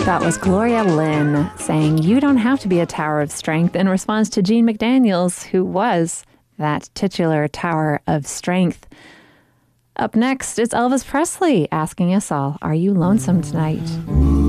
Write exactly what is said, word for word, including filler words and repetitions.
That was Gloria Lynn saying, "You don't have to be a tower of strength," in response to Gene McDaniels, who was that titular tower of strength. Up next, it's Elvis Presley asking us all, are you lonesome tonight?